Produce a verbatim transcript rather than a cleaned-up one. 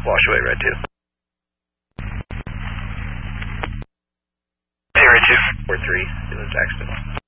Wash away, red two. Hey, red two. four three, Kilo Jackson.